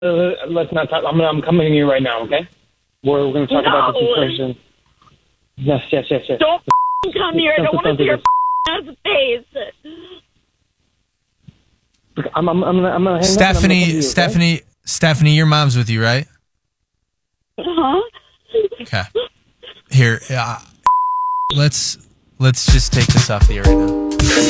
let's not talk. I'm coming to you right now, okay? We're going to talk about the situation. Yes. Don't come here. I don't want to see your ass face. I'm gonna hang Stephanie, your mom's with you, right? Huh? Okay. Here, let's just take this off the air right now.